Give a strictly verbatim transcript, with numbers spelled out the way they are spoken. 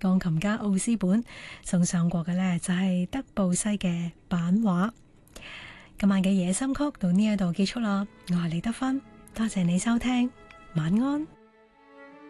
鋼琴家奧斯本送上過嘅呢，就係德布西嘅版畫。今晚嘅夜心曲到呢一度結束啦，我係李德芬，多謝你收聽，晚安。